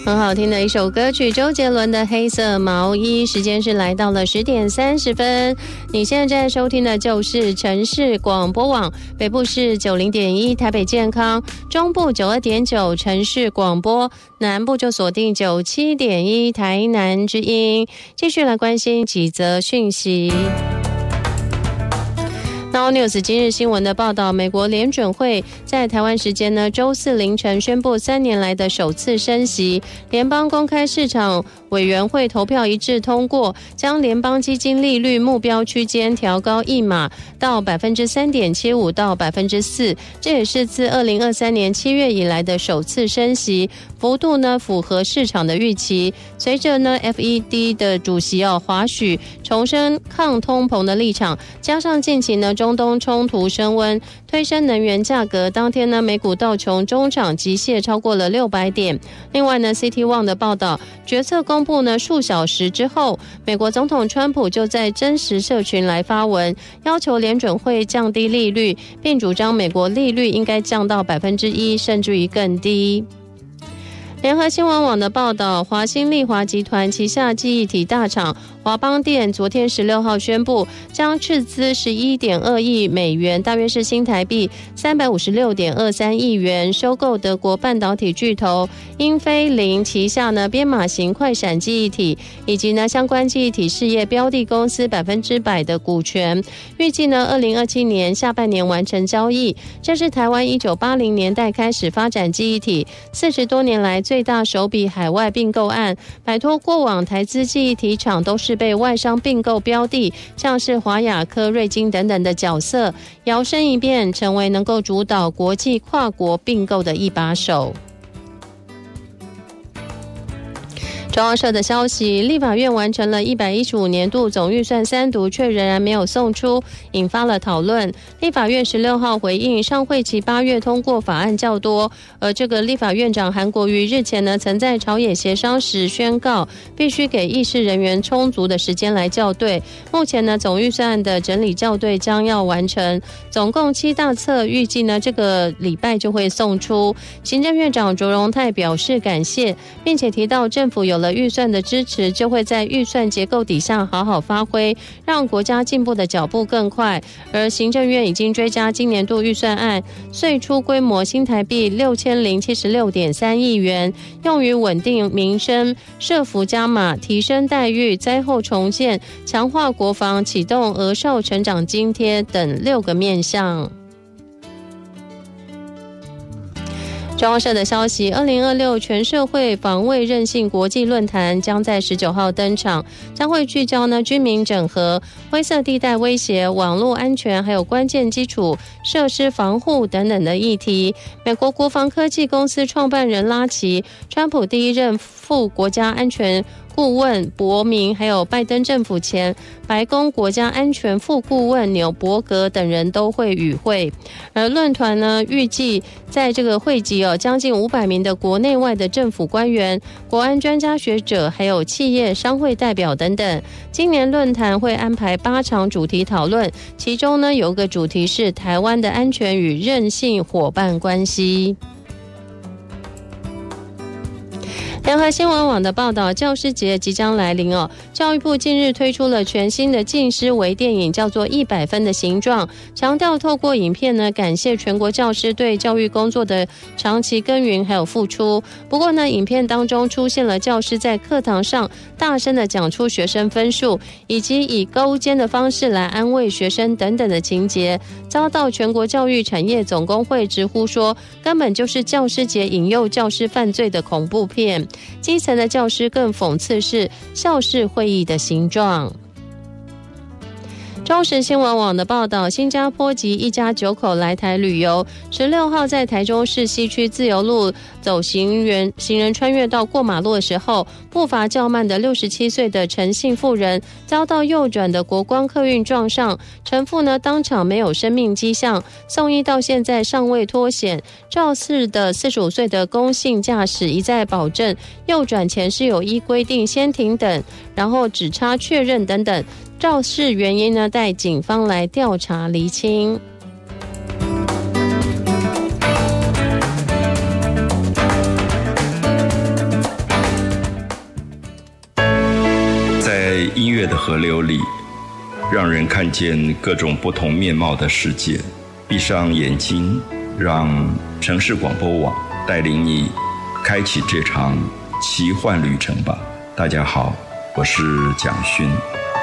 很好听的一首歌曲，周杰伦的《黑色毛衣》。时间是来到了10点30分。你现在正在收听的就是城市广播网，北部是90.1台北健康，中部92.9城市广播，南部就锁定97.1台南之音。继续来关心几则讯息。Now News 今日新闻的报道，美国联准会在台湾时间呢周四凌晨宣布3年来的首次升息，联邦公开市场委员会投票一致通过，将联邦基金利率目标区间调高1码到 3.75% 到 4%， 这也是自2023年7月以来的首次升息，幅度呢符合市场的预期。随着呢 FED 的主席华许重申抗通膨的立场，加上近期呢中东冲突升温，推升能源价格，当天呢美股道琼中场急泻超过了600点。另外呢 CT One 的报道，决策公布呢数小时之后，美国总统川普就在真实社群来发文，要求联准会降低利率，并主张美国利率应该降到 1%， 甚至于更低。联合新闻网的报道，华新丽华集团旗下记忆体大厂华邦电昨天16号宣布，将斥资11.2亿美元，大约是新台币356.23亿元，收购德国半导体巨头英飞凌旗下呢编码型快闪记忆体以及呢相关记忆体事业标的公司100%的股权，预计呢2027年下半年完成交易。这是台湾1980年代开始发展记忆体40多年来最大首笔海外并购案，摆脱过往台资记忆体厂都是被外商并购标的，像是华亚科、瑞晶等等的角色，摇身一变成为能够主导国际跨国并购的一把手。中央社的消息，立法院完成了115年度总预算3读，却仍然没有送出，引发了讨论。立法院16号回应，上会期8月通过法案较多，而这个立法院长韩国瑜日前呢，曾在朝野协商时宣告，必须给议事人员充足的时间来校对。目前呢，总预算案的整理校对将要完成，总共7大册，预计呢这个礼拜就会送出。行政院长卓荣泰表示感谢，并且提到政府有了预算的支持，就会在预算结构底下好好发挥，让国家进步的脚步更快。而行政院已经追加今年度预算案岁出规模新台币6076.3亿元，用于稳定民生、社福加码、提升待遇、灾后重建、强化国防、启动儿少成长津贴等6个面向。中央社的消息，2026全社会防卫韧性国际论坛将在19号登场，将会聚焦军民整合、灰色地带威胁、网络安全，还有关键基础设施防护等等的议题。美国国防科技公司创办人拉奇、川普第一任副国家安全顾问伯明，还有拜登政府前白宫国家安全副顾问纽伯格等人都会与会。而论坛呢，预计在这个会集将近500名的国内外的政府官员、国安专家学者，还有企业商会代表等等。今年论坛会安排8场主题讨论，其中呢有个主题是台湾的安全与韧性伙伴关系。联合新闻网的报道，教师节即将来临教育部近日推出了全新的近师微电影，叫做100分的形状，强调透过影片呢，感谢全国教师对教育工作的长期耕耘还有付出。不过呢，影片当中出现了教师在课堂上大声的讲出学生分数，以及以勾肩的方式来安慰学生等等的情节，遭到全国教育产业总工会直呼说，根本就是教师节引诱教师犯罪的恐怖片。基层的教师更讽刺是校事会议的形状。中时新闻网的报道，新加坡籍一家9口来台旅游，16号在台中市西区自由路走行人穿越到过马路的时候，步伐较慢的67岁的陈姓妇人遭到右转的国光客运撞上，陈妇呢当场没有生命迹象，送医到现在尚未脱险。肇事的45岁的龚姓驾驶一再保证右转前是有依规定先停等，然后指差确认等等。肇事原因呢，待警方来调查厘清。 在音乐的河流里，让人看见各种不同面貌的世界。闭上眼睛，让城市广播网带领你开启这场奇幻旅程吧。大家好，我是蒋勋。